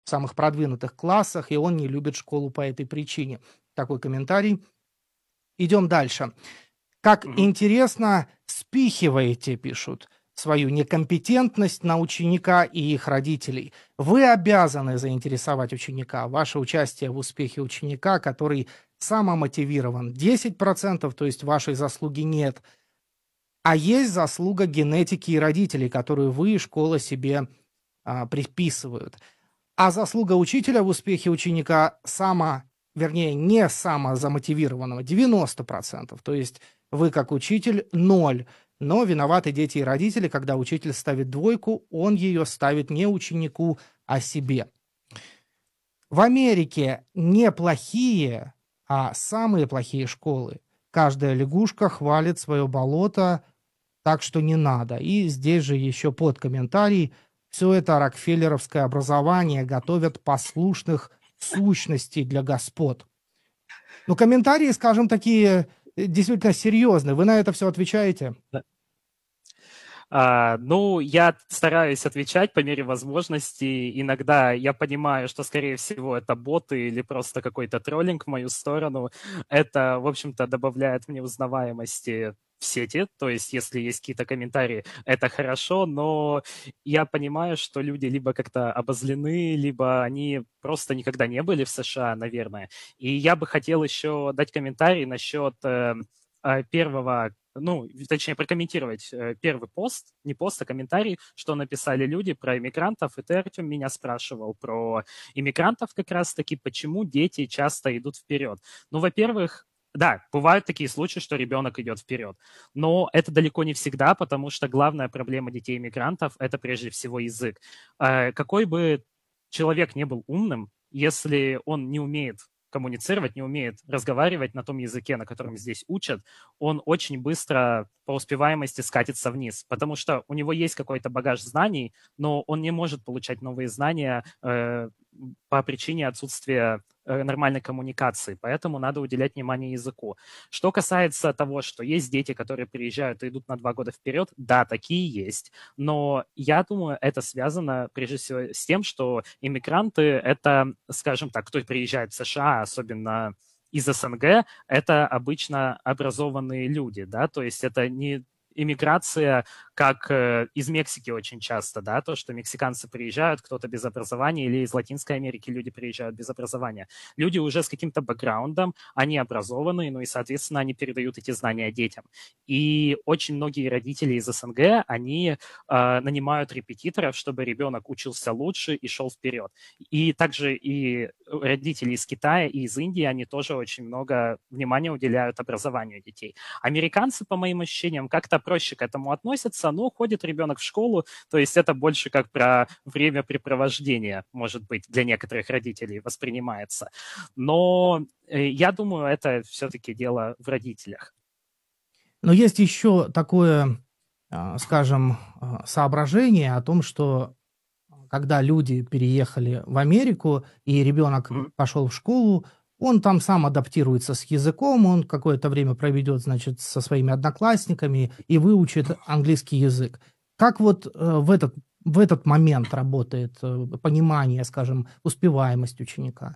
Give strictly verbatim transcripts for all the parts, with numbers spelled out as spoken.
в самых продвинутых классах, и он не любит школу по этой причине. Такой комментарий. Идем дальше. Как Мгм. интересно спихиваете, пишут, свою некомпетентность на ученика и их родителей. Вы обязаны заинтересовать ученика. Ваше участие в успехе ученика, который самомотивирован, десять процентов, то есть вашей заслуги нет. А есть заслуга генетики и родителей, которую вы и школа себе а, приписывают. А заслуга учителя в успехе ученика само, вернее, не самозамотивированного, девяносто процентов. То есть вы как учитель ноль, но виноваты дети и родители, когда учитель ставит двойку, он ее ставит не ученику, а себе. В Америке не плохие, а самые плохие школы. Каждая лягушка хвалит свое болото, так что не надо. И здесь же еще под комментарий. Все это рокфеллеровское образование готовят послушных сущностей для господ. Ну, комментарии, скажем, такие э, действительно серьезные. Вы на это все отвечаете? А, ну, я стараюсь отвечать по мере возможности. Иногда я понимаю, что, скорее всего, это боты или просто какой-то троллинг в мою сторону. Это, в общем-то, добавляет мне узнаваемости в сети. То есть, если есть какие-то комментарии, это хорошо, но я понимаю, что люди либо как-то обозлены, либо они просто никогда не были в США, наверное. И я бы хотел еще дать комментарий насчет э, э, первого, ну, точнее, прокомментировать э, первый пост, не пост, а комментарий, что написали люди про иммигрантов. И ты, Артем, меня спрашивал про иммигрантов как раз-таки, почему дети часто идут вперед. Ну, во-первых, да, бывают такие случаи, что ребенок идет вперед, но это далеко не всегда, потому что главная проблема детей-иммигрантов – это прежде всего язык. Э, какой бы человек не был умным, если он не умеет коммуницировать, не умеет разговаривать на том языке, на котором здесь учат, он очень быстро по успеваемости скатится вниз, потому что у него есть какой-то багаж знаний, но он не может получать новые знания э, по причине отсутствия э, нормальной коммуникации, поэтому надо уделять внимание языку. Что касается того, что есть дети, которые приезжают и идут на два года вперед, да, такие есть, но я думаю, это связано прежде всего с тем, что иммигранты – это, скажем так, кто приезжает в США, особенно из СНГ, это обычно образованные люди, да, то есть это не иммиграция, как э, из Мексики очень часто, да, то, что мексиканцы приезжают, кто-то без образования, или из Латинской Америки люди приезжают без образования. Люди уже с каким-то бэкграундом, они образованные, ну и, соответственно, они передают эти знания детям. И очень многие родители из СНГ, они э, нанимают репетиторов, чтобы ребенок учился лучше и шел вперед. И также и родители из Китая и из Индии, они тоже очень много внимания уделяют образованию детей. Американцы, по моим ощущениям, как-то проще к этому относятся, но ходит ребенок в школу, то есть это больше как про времяпрепровождение, может быть, для некоторых родителей воспринимается. Но э, я думаю, это все-таки дело в родителях. Но есть еще такое, а, скажем, а, соображение о том, что когда люди переехали в Америку, и ребенок Мгм. пошел в школу, он там сам адаптируется с языком, он какое-то время проведет, значит, со своими одноклассниками и выучит английский язык. Как вот э, в этот, в этот момент работает э, понимание, скажем, успеваемость ученика?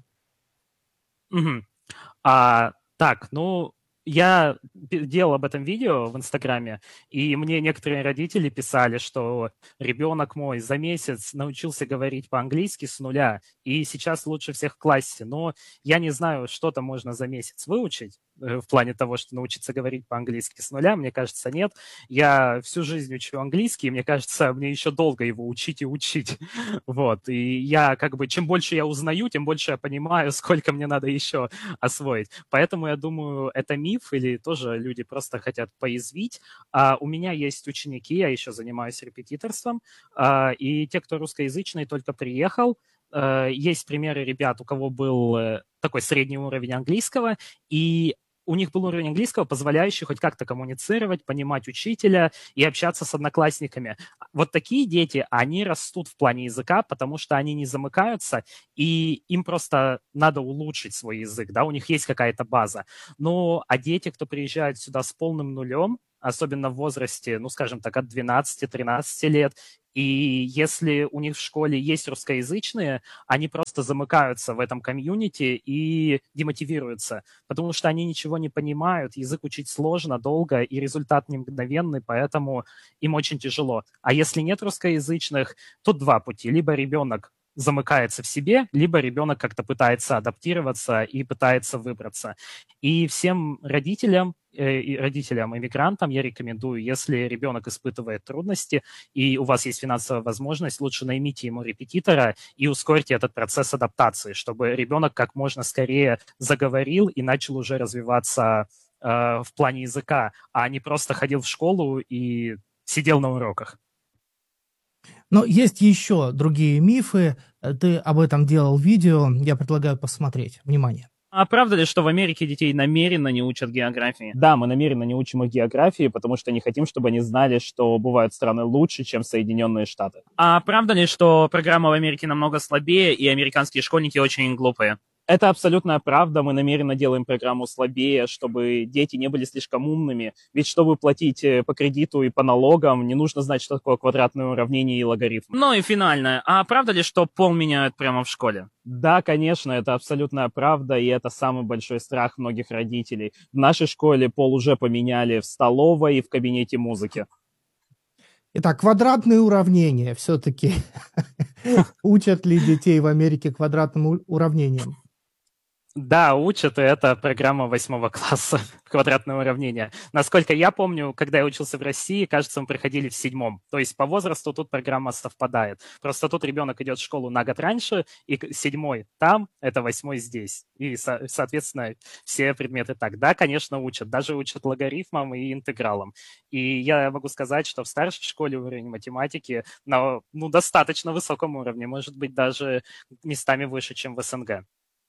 Мгм. А, так, ну, я пи- делал об этом видео в Инстаграме, и мне некоторые родители писали, что ребенок мой за месяц научился говорить по-английски с нуля, и сейчас лучше всех в классе. Но я не знаю, что-то можно за месяц выучить, э, в плане того, что научиться говорить по-английски с нуля, мне кажется, нет. Я всю жизнь учу английский, и мне кажется, мне еще долго его учить и учить. Вот, и я как бы, чем больше я узнаю, тем больше я понимаю, сколько мне надо еще освоить. Поэтому я думаю, это миф или тоже люди просто хотят поязвить. А у меня есть ученики, я еще занимаюсь репетиторством, а, и те, кто русскоязычный, только приехал. А, есть примеры ребят, у кого был э, такой средний уровень английского, и у них был уровень английского, позволяющий хоть как-то коммуницировать, понимать учителя и общаться с одноклассниками. Вот такие дети, они растут в плане языка, потому что они не замыкаются, и им просто надо улучшить свой язык, да, у них есть какая-то база. Ну, а дети, кто приезжают сюда с полным нулем, особенно в возрасте, ну, скажем так, от двенадцати-тринадцати лет, И если у них в школе есть русскоязычные, они просто замыкаются в этом комьюнити и демотивируются, потому что они ничего не понимают, язык учить сложно, долго, и результат не мгновенный, поэтому им очень тяжело. А если нет русскоязычных, тут два пути. Либо ребенок замыкается в себе, либо ребенок как-то пытается адаптироваться и пытается выбраться. И всем родителям, э, и родителям, иммигрантам я рекомендую, если ребенок испытывает трудности и у вас есть финансовая возможность, лучше наймите ему репетитора и ускорьте этот процесс адаптации, чтобы ребенок как можно скорее заговорил и начал уже развиваться э, в плане языка, а не просто ходил в школу и сидел на уроках. Но есть еще другие мифы. Ты об этом делал видео. Я предлагаю посмотреть. Внимание. А правда ли, что в Америке детей намеренно не учат географии? Да, мы намеренно не учим их географии, потому что не хотим, чтобы они знали, что бывают страны лучше, чем Соединенные Штаты. А правда ли, что программа в Америке намного слабее, и американские школьники очень глупые? Это абсолютная правда. Мы намеренно делаем программу слабее, чтобы дети не были слишком умными. Ведь чтобы платить по кредиту и по налогам, не нужно знать, что такое квадратное уравнение и логарифм. Ну и финальное. А правда ли, что пол меняют прямо в школе? Да, конечно, это абсолютная правда, и это самый большой страх многих родителей. В нашей школе пол уже поменяли в столовой и в кабинете музыки. Итак, квадратные уравнения все-таки. Учат ли детей в Америке квадратным уравнениям? Да, учат, и это программа восьмого класса, квадратное уравнение. Насколько я помню, когда я учился в России, кажется, мы проходили в седьмом. То есть по возрасту тут программа совпадает. Просто тут ребенок идет в школу на год раньше, и седьмой там, это восьмой здесь. И, со- соответственно, все предметы так. Да, конечно, учат. Даже учат логарифмам и интегралам. И я могу сказать, что в старшей школе уровень математики на ну, достаточно высоком уровне, может быть, даже местами выше, чем в СНГ.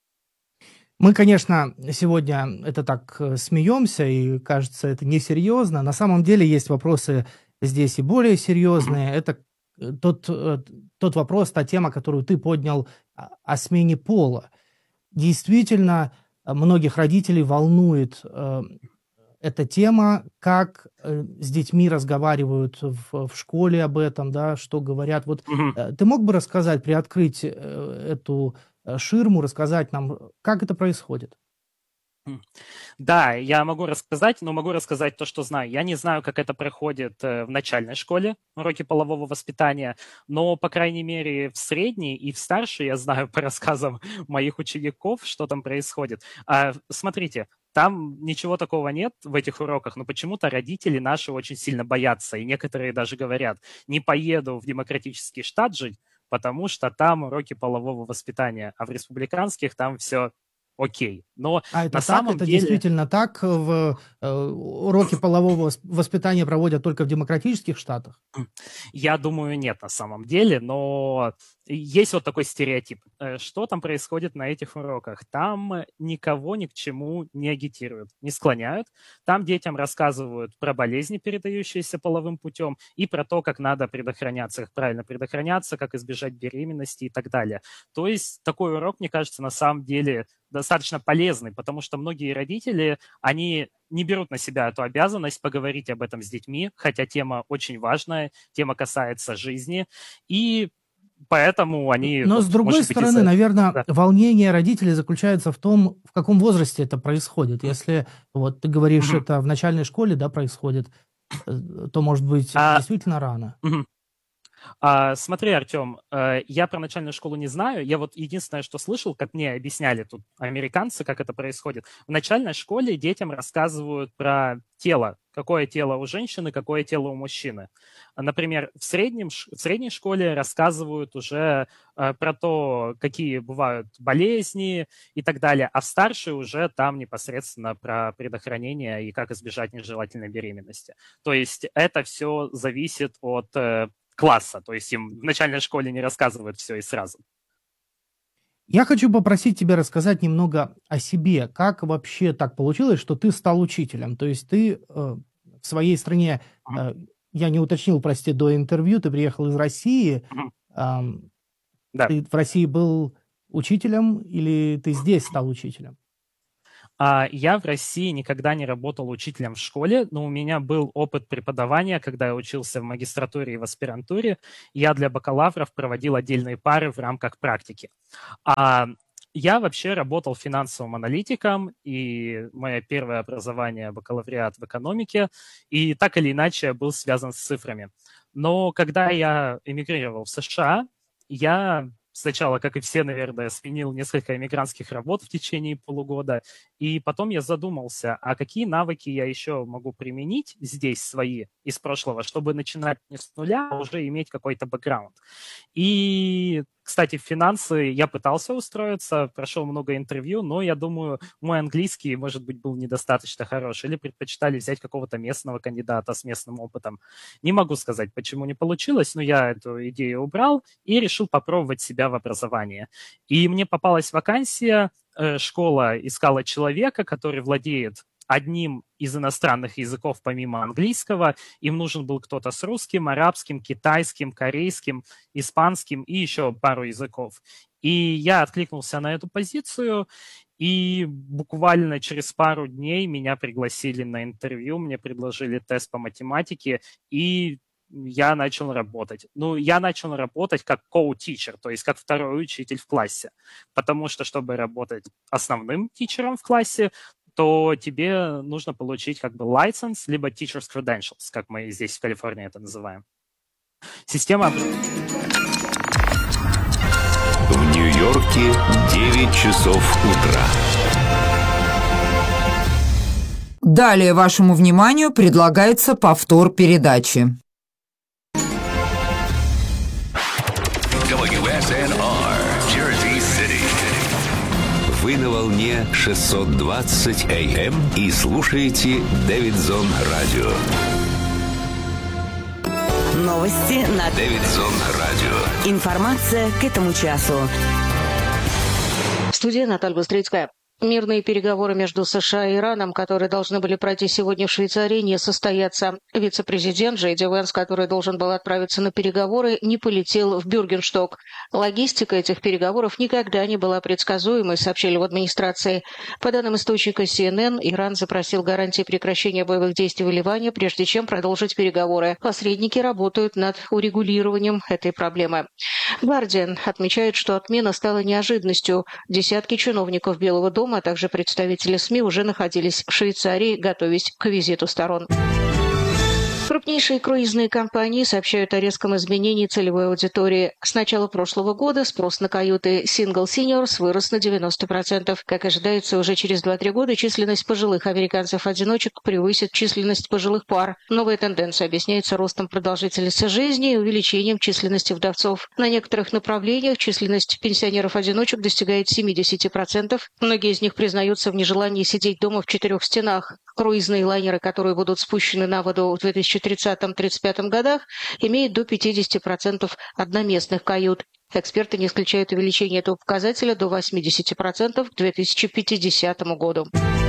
Мы, конечно, сегодня это так э, смеемся, и кажется, это несерьезно. На самом деле есть вопросы здесь и более серьезные. Это э, тот, э, тот вопрос, та тема, которую ты поднял о, о смене пола. Действительно, э, многих родителей волнует э, эта тема, как э, с детьми разговаривают в, в школе об этом, да, что говорят. Вот Мгм. э, ты мог бы рассказать, приоткрыть э, эту э, ширму, рассказать нам, как это происходит? М. Да, я могу рассказать, но могу рассказать то, что знаю. Я не знаю, как это проходит э, в начальной школе, уроки полового воспитания, но, по крайней мере, в средней и в старшей я знаю по рассказам моих учеников, что там происходит. А, смотрите, там ничего такого нет в этих уроках, но почему-то родители наши очень сильно боятся, и некоторые даже говорят, не поеду в демократический штат жить, потому что там уроки полового воспитания, а в республиканских там все окей. Но А это на так? самом Это деле... действительно так? В, э, уроки полового вос- воспитания проводят только в демократических штатах? Я думаю, нет на самом деле, но есть вот такой стереотип. Э, Что там происходит на этих уроках? Там никого ни к чему не агитируют, не склоняют. Там детям рассказывают про болезни, передающиеся половым путем, и про то, как надо предохраняться, как правильно предохраняться, как избежать беременности и так далее. То есть такой урок, мне кажется, на самом деле достаточно полезный, потому что многие родители, они не берут на себя эту обязанность поговорить об этом с детьми, хотя тема очень важная, тема касается жизни, и поэтому они, Но, вот, с другой может быть, стороны, из-за... наверное, Да. волнение родителей заключается в том, в каком возрасте это происходит. Если, вот ты говоришь, Мгм. это в начальной школе, да, происходит, э, то, может быть, А, действительно рано. мгм. А, смотри, Артем, э, я про начальную школу не знаю. Я вот единственное, что слышал, как мне объясняли тут американцы, как это происходит. В начальной школе детям рассказывают про тело. Какое тело у женщины, какое тело у мужчины. А, Например, в, среднем, ш- в средней школе рассказывают уже э, про то, какие бывают болезни и так далее. А в старшей уже там непосредственно про предохранение и как избежать нежелательной беременности. То есть это все зависит от э, класса, то есть им в начальной школе не рассказывают все и сразу. Я хочу попросить тебя рассказать немного о себе. Как вообще так получилось, что ты стал учителем? То есть ты э, в своей стране, Мгм. э, я не уточнил, прости, до интервью, ты приехал из России. Мгм. Ам, Да. ты в России был учителем или ты здесь стал учителем? А я в России никогда не работал учителем в школе, но у меня был опыт преподавания, когда я учился в магистратуре и в аспирантуре. Я для бакалавров проводил отдельные пары в рамках практики. А я вообще работал финансовым аналитиком, и мое первое образование – бакалавриат в экономике, и так или иначе был связан с цифрами. Но когда я эмигрировал в США, я сначала, как и все, наверное, сменил несколько эмигрантских работ в течение полугода, и потом я задумался, а какие навыки я еще могу применить здесь свои из прошлого, чтобы начинать не с нуля, а уже иметь какой-то бэкграунд. И, кстати, в финансы я пытался устроиться, прошел много интервью, но я думаю, мой английский, может быть, был недостаточно хорош, или предпочитали взять какого-то местного кандидата с местным опытом. Не могу сказать, почему не получилось, но я эту идею убрал и решил попробовать себя в образовании. И мне попалась вакансия, школа искала человека, который владеет одним из иностранных языков помимо английского. Им нужен был кто-то с русским, арабским, китайским, корейским, испанским и еще пару языков. И я откликнулся на эту позицию, и буквально через пару дней меня пригласили на интервью, мне предложили тест по математике, и я начал работать. Ну, я начал работать как co-teacher, то есть как второй учитель в классе. Потому что, чтобы работать основным тичером в классе, то тебе нужно получить как бы license, либо teacher's credentials, как мы здесь в Калифорнии это называем. Система... В Нью-Йорке девять часов утра. Далее вашему вниманию предлагается повтор передачи. дабл ю эс эн ар, Jersey City. Вы на волне шестьсот двадцать эй эм и слушаете Дэвидсон Радио. Новости на Дэвидсон Радио. Информация к этому часу. В студии Наталья Быстрицкая. Мирные переговоры между США и Ираном, которые должны были пройти сегодня в Швейцарии, не состоятся. Вице-президент Джей Ди Венс, который должен был отправиться на переговоры, не полетел в Бюргеншток. Логистика этих переговоров никогда не была предсказуемой, сообщили в администрации. По данным источника Си Эн Эн, Иран запросил гарантии прекращения боевых действий в Ливане, прежде чем продолжить переговоры. Посредники работают над урегулированием этой проблемы. Гардиан отмечает, что отмена стала неожиданностью. Десятки чиновников Белого дома, а также представители СМИ уже находились в Швейцарии, готовясь к визиту сторон. Крупнейшие круизные компании сообщают о резком изменении целевой аудитории. С начала прошлого года спрос на каюты Single Seniors вырос на девяносто процентов. Как ожидается, уже через два-три года численность пожилых американцев-одиночек превысит численность пожилых пар. Новая тенденция объясняется ростом продолжительности жизни и увеличением численности вдовцов. На некоторых направлениях численность пенсионеров-одиночек достигает семьдесят процентов. Многие из них признаются в нежелании сидеть дома в четырех стенах. Круизные лайнеры, которые будут спущены на воду в две тысячи тридцатом — две тысячи тридцать пятом годах, имеют до пятьдесят процентов одноместных кают. Эксперты не исключают увеличение этого показателя до восемьдесят процентов к две тысячи пятидесятому году.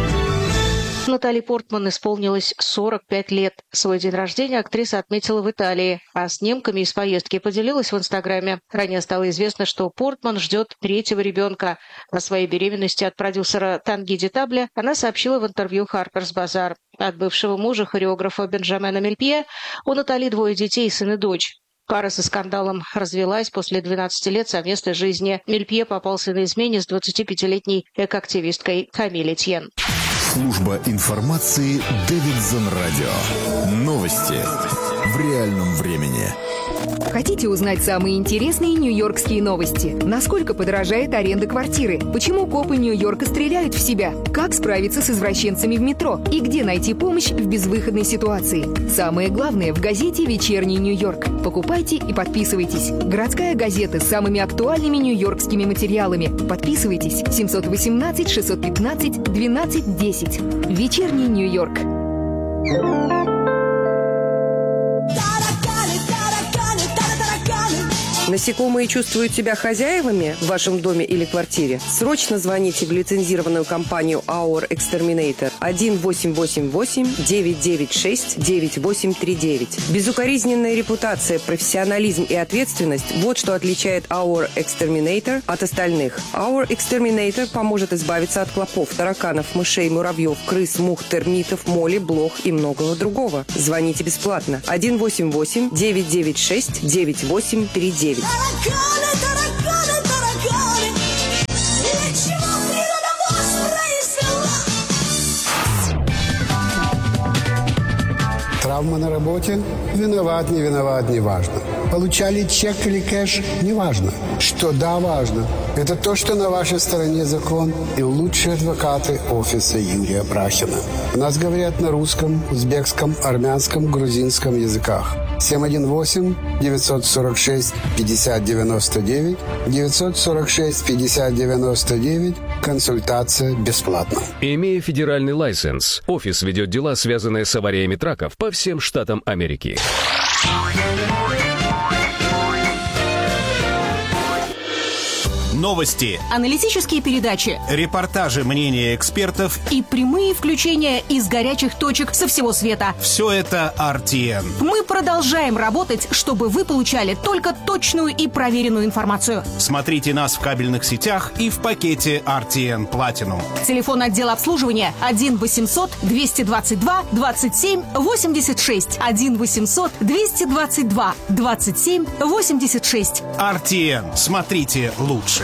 Натали Портман исполнилось сорок пять лет. Свой день рождения актриса отметила в Италии, а снимками из поездки поделилась в Инстаграме. Ранее стало известно, что Портман ждет третьего ребенка. О своей беременности от продюсера Тангиди Табля она сообщила в интервью Harper's Bazaar. От бывшего мужа, хореографа Бенджамена Мельпье, у Натали двое детей, сын и дочь. Пара со скандалом развелась после двенадцати лет совместной жизни. Мельпье попался на измене с двадцатипятилетней экоактивисткой Камиль Этьен. Служба информации Дэвидсон Радио. Новости в реальном времени. Хотите узнать самые интересные нью-йоркские новости? Насколько подорожает аренда квартиры? Почему копы Нью-Йорка стреляют в себя? Как справиться с извращенцами в метро? И где найти помощь в безвыходной ситуации? Самое главное в газете «Вечерний Нью-Йорк». Покупайте и подписывайтесь. Городская газета с самыми актуальными нью-йоркскими материалами. Подписывайтесь. семь один восемь шесть один пять двенадцать десять. «Вечерний Нью-Йорк». Насекомые чувствуют себя хозяевами в вашем доме или квартире? Срочно звоните в лицензированную компанию Our Exterminator один восемь восемь восемь девять девять шесть девять восемь три девять. Безукоризненная репутация, профессионализм и ответственность – вот что отличает Our Exterminator от остальных. Our Exterminator поможет избавиться от клопов, тараканов, мышей, муравьев, крыс, мух, термитов, моли, блох и многого другого. Звоните бесплатно. один восемь восемь девять девять шесть девять восемь три девять. Тараканы, тараканы, тараканы, ничего природа воспроизвела. Травма на работе? Виноват, не виноват, не важно. Получали чек или кэш? Не важно. Что да, важно. Это то, что на вашей стороне закон и лучшие адвокаты офиса Юрия Брахина. У нас говорят на русском, узбекском, армянском, грузинском языках. семь один восемь девятьсот сорок шесть пятьдесят девяносто девять девятьсот сорок шесть пятьдесят девяносто девять. Консультация бесплатна. Имея федеральный лайсенс, офис ведет дела, связанные с авариями траков по всем штатам Америки. Новости, аналитические передачи, репортажи, мнения экспертов и прямые включения из горячих точек со всего света. Все это ар ти эн. Мы продолжаем работать, чтобы вы получали только точную и проверенную информацию. Смотрите нас в кабельных сетях и в пакете ар ти эн Platinum. Телефон отдела обслуживания один восемьсот двести двадцать два двадцать семь восемьдесят шесть. один восемьсот двести двадцать два двадцать семь восемьдесят шесть. ар ти эн. Смотрите лучше.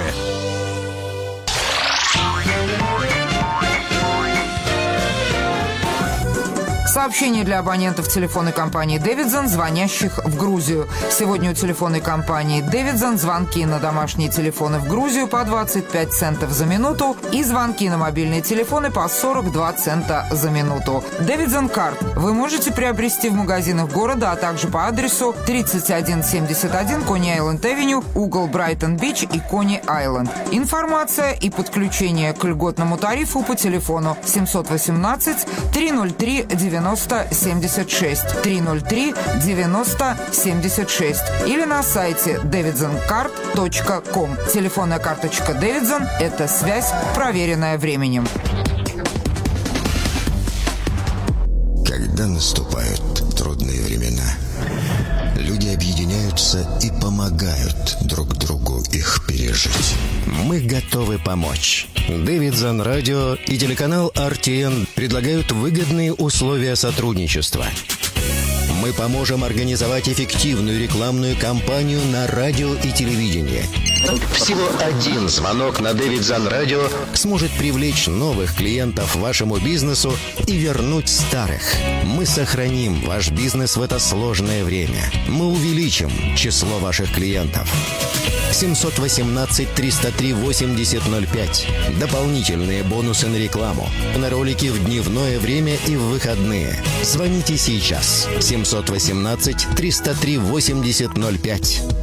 Сообщение для абонентов телефонной компании «Дэвидсон», звонящих в Грузию. Сегодня у телефонной компании «Дэвидсон» звонки на домашние телефоны в Грузию по двадцать пять центов за минуту и звонки на мобильные телефоны по сорок два цента за минуту. «Дэвидсон Карт» вы можете приобрести в магазинах города, а также по адресу тридцать один семьдесят один Кони-Айленд-Авеню, угол Брайтон-Бич и Кони-Айленд. Информация и подключение к льготному тарифу по телефону семьсот восемнадцать триста три девяносто семьдесят шесть триста три девяносто семьдесят шесть или на сайте дэвидсон карт точка ком. Телефонная карточка Дэвидсон – это связь, проверенная временем. Когда наступают трудные времена, люди объединяются и помогают друг другу их пережить. Мы готовы помочь. Дэвидсон Радио и телеканал ар ти эн предлагают выгодные условия сотрудничества. Мы поможем организовать эффективную рекламную кампанию на радио и телевидении. Всего один звонок на Дэвидсон Радио сможет привлечь новых клиентов вашему бизнесу и вернуть старых. Мы сохраним ваш бизнес в это сложное время. Мы увеличим число ваших клиентов. семьсот восемнадцать триста три восемьдесят ноль пять. Дополнительные бонусы на рекламу. На ролики в дневное время и в выходные. Звоните сейчас. семьсот восемнадцать триста три восемьдесят ноль пять.